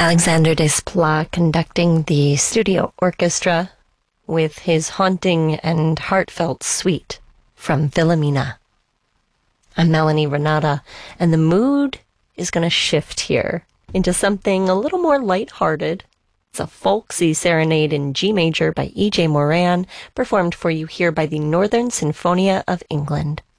Alexander Desplat conducting the studio orchestra with his haunting and heartfelt suite from Wilhelmina. I'm Melanie Renata, and the mood is going to shift here into something a little more lighthearted. It's a folksy serenade in G major by E.J. Moran, performed for you here by the Northern Sinfonia of England.